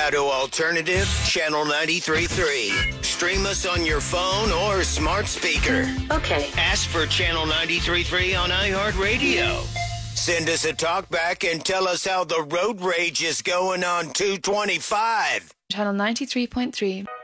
Colorado Alternative, Channel 93.3. Stream us on your phone or smart speaker. Okay. Ask for Channel 93.3 on iHeartRadio. Send us a talkback and tell us how the road rage is going on 225. Channel 93.3.